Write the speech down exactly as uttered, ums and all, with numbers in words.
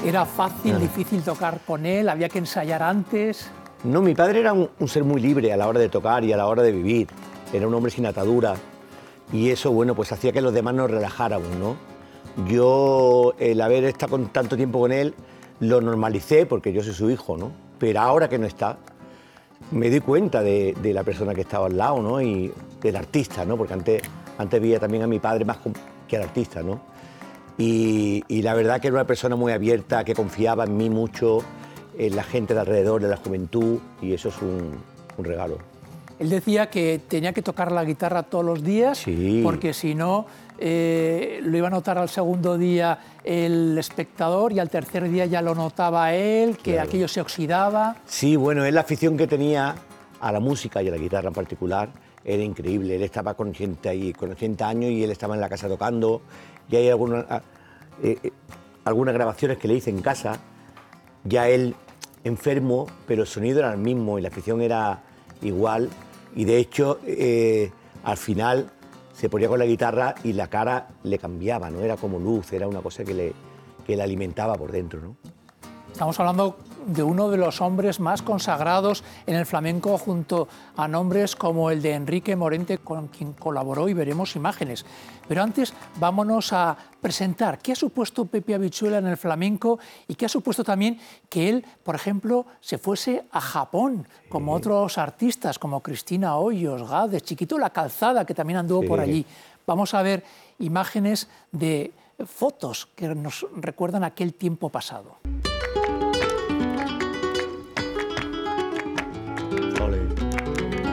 ¿Era fácil, Claro. difícil tocar con él? ¿Había que ensayar antes? No, mi padre era un, un ser muy libre a la hora de tocar y a la hora de vivir. Era un hombre sin atadura y eso, bueno, pues hacía que los demás nos relajáramos, ¿no? Yo, el haber estado con tanto tiempo con él, lo normalicé porque yo soy su hijo, ¿no? Pero ahora que no está, me doy cuenta de, de la persona que estaba al lado, ¿no? Y del artista, ¿no? Porque antes, antes veía también a mi padre más que al artista, ¿no? Y, y la verdad que era una persona muy abierta, que confiaba en mí mucho, en la gente de alrededor, de la juventud, y eso es un, un regalo. Él decía que tenía que tocar la guitarra todos los días, Sí. porque si no, eh, lo iba a notar al segundo día el espectador y al tercer día ya lo notaba él, que Claro. aquello se oxidaba. Sí, bueno, es la afición que tenía a la música y a la guitarra en particular, era increíble. Él estaba con gente ahí, con ochenta años, y él estaba en la casa tocando, y hay algunas, eh, eh, algunas grabaciones que le hice en casa, ya él enfermo, pero el sonido era el mismo y la afición era igual, y de hecho eh, al final se ponía con la guitarra y la cara le cambiaba, ¿no? Era como luz, era una cosa que le, que le alimentaba por dentro, ¿no? Estamos hablando de uno de los hombres más consagrados en el flamenco, junto a nombres como el de Enrique Morente, con quien colaboró, y veremos imágenes. Pero antes vámonos a presentar qué ha supuesto Pepe Habichuela en el flamenco y qué ha supuesto también que él, por ejemplo, se fuese a Japón, como Sí. otros artistas, como Cristina Hoyos, Gades, Chiquito La Calzada, que también anduvo Sí. por allí. Vamos a ver imágenes de fotos que nos recuerdan aquel tiempo pasado.